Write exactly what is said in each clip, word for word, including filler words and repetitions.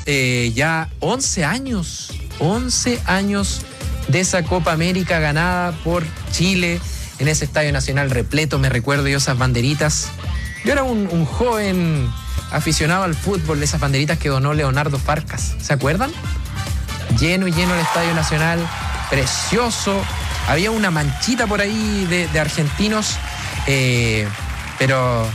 eh, ya once años, once años de esa Copa América ganada por Chile en ese Estadio Nacional repleto. Me recuerdo yo esas banderitas. Yo era un, un joven aficionado al fútbol, de esas banderitas que donó Leonardo Farcas. ¿Se acuerdan? Lleno y lleno el Estadio Nacional, precioso. Había una manchita por ahí de, de argentinos, eh, pero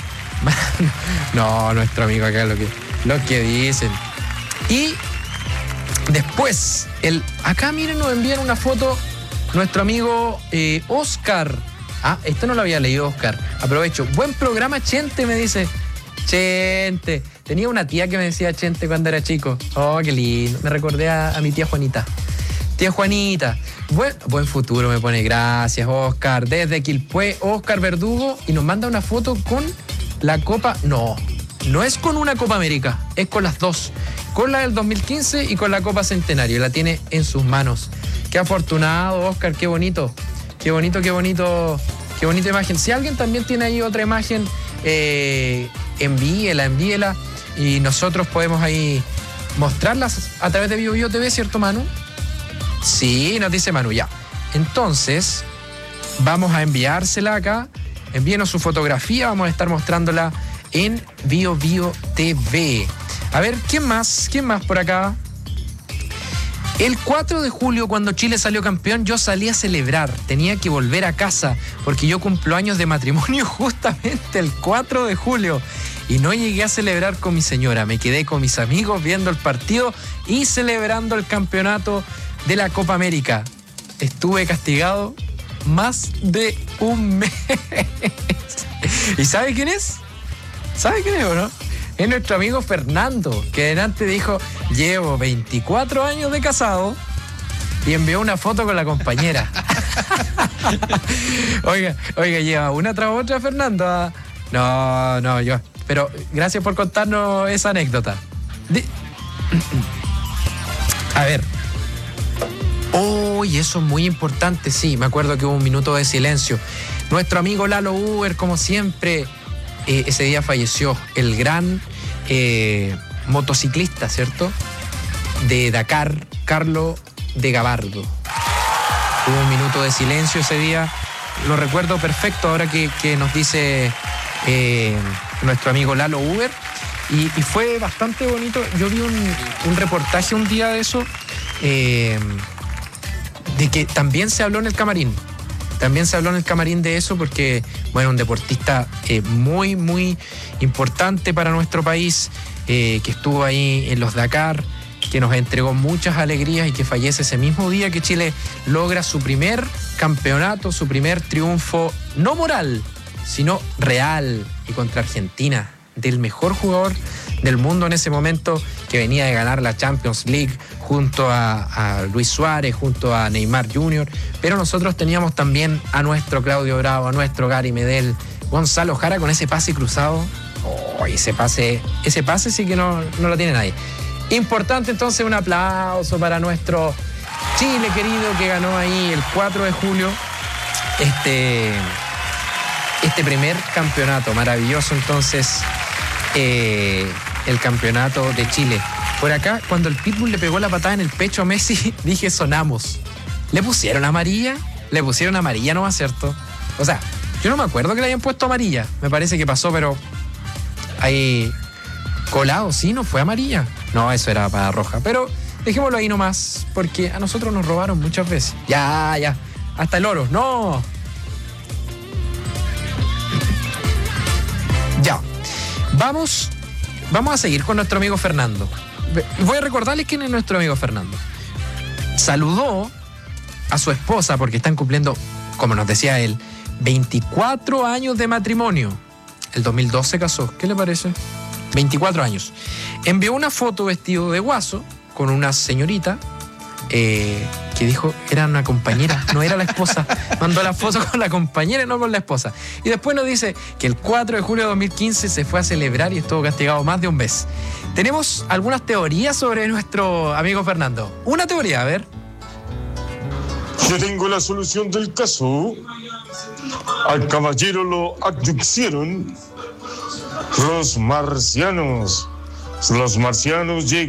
no, nuestro amigo acá lo que, lo que dicen. Y después, el, acá miren, nos envían una foto nuestro amigo eh, Oscar. Ah, esto no lo había leído, Oscar. Aprovecho. Buen programa, Chente, me dice. Chente. Tenía una tía que me decía Chente cuando era chico. Oh, qué lindo. Me recordé a, a mi tía Juanita. Tía Juanita. Buen, buen futuro, me pone. Gracias, Oscar. Desde Quilpué, Oscar Verdugo. Y nos manda una foto con la Copa. No, no es con una Copa América. Es con las dos. Con la del dos mil quince y con la Copa Centenario. La tiene en sus manos. Qué afortunado, Oscar. Qué bonito. Qué bonito, qué bonito. Qué bonita imagen. Si alguien también tiene ahí otra imagen, eh, envíela, envíela. Y nosotros podemos ahí mostrarlas a través de Bio Bio T V, ¿cierto, Manu? Sí, nos dice Manu, ya. Entonces, vamos a enviársela acá. Envíenos su fotografía, vamos a estar mostrándola en Bio Bio T V. A ver, ¿quién más? ¿Quién más por acá? El cuatro de julio, cuando Chile salió campeón, yo salí a celebrar. Tenía que volver a casa porque yo cumplo años de matrimonio justamente el cuatro de julio. Y no llegué a celebrar con mi señora. Me quedé con mis amigos viendo el partido y celebrando el campeonato de la Copa América. Estuve castigado más de un mes. ¿Y sabe quién es? ¿Sabe quién es o no? Es nuestro amigo Fernando, que delante dijo, llevo veinticuatro años de casado, y envió una foto con la compañera. oiga, oiga, lleva una tras otra, Fernando. No, no, yo. Pero gracias por contarnos esa anécdota. De... A ver. Oh, y eso es muy importante, sí. Me acuerdo que hubo un minuto de silencio. Nuestro amigo Lalo Uber, como siempre, eh, ese día falleció. El gran eh, motociclista, ¿cierto? De Dakar, Carlo de Gabardo. Hubo un minuto de silencio ese día. Lo recuerdo perfecto ahora que, que nos dice eh, nuestro amigo Lalo Uber. Y, y fue bastante bonito. Yo vi un, un reportaje un día de eso. Eh, de que también se habló en el camarín. También se habló en el camarín de eso porque, bueno, un deportista eh, muy, muy importante para nuestro país, eh, que estuvo ahí en los Dakar, que nos entregó muchas alegrías y que fallece ese mismo día que Chile logra su primer campeonato, su primer triunfo, no moral, sino real, y contra Argentina, del mejor jugador del mundo en ese momento, que venía de ganar la Champions League junto a, a Luis Suárez, junto a Neymar junior Pero nosotros teníamos también a nuestro Claudio Bravo, a nuestro Gary Medel, Gonzalo Jara con ese pase cruzado. Oh, ese pase, ese pase sí que no, no lo tiene nadie. Importante entonces, un aplauso para nuestro Chile querido, que ganó ahí el cuatro de julio este, este primer campeonato. Maravilloso entonces eh, el campeonato de Chile. Por acá, cuando el Pitbull le pegó la patada en el pecho a Messi, dije, sonamos. ¿Le pusieron amarilla? Le pusieron amarilla nomás, ¿cierto? O sea, yo no me acuerdo que le hayan puesto amarilla. Me parece que pasó, pero ahí colado, sí, no fue amarilla. No, eso era para roja. Pero dejémoslo ahí nomás, porque a nosotros nos robaron muchas veces. Ya, ya. Hasta el oro. No. Ya. Vamos, vamos a seguir con nuestro amigo Fernando. Voy a recordarles quién es nuestro amigo Fernando. Saludó a su esposa porque están cumpliendo, como nos decía él, veinticuatro años de matrimonio. El dos mil dos se casó. ¿Qué le parece? veinticuatro años. Envió una foto vestido de guaso con una señorita eh, que dijo era una compañera, no era la esposa. Mandó la foto con la compañera y no con la esposa. Y después nos dice que el cuatro de julio de dos mil quince se fue a celebrar y estuvo castigado más de un mes. Tenemos algunas teorías sobre nuestro amigo Fernando. Una teoría, a ver. Yo tengo la solución del caso. Al caballero lo abducieron los marcianos. Los marcianos llegan.